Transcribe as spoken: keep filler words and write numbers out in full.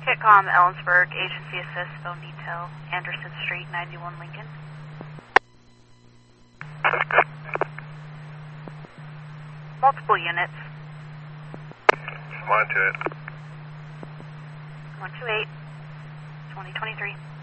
Kitcom, Ellensburg, Agency Assist, Phone Detail, Anderson Street, ninety-one Lincoln. Multiple units. Come on to it. one two eight, twenty twenty-three.